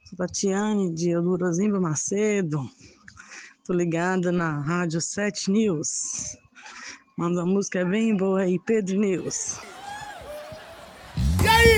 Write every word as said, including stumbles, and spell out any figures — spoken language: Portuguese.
Sou Tatiane, de Elurazinho Macedo. Tô ligada na Rádio sete News. Manda uma música bem boa aí, Pedro News.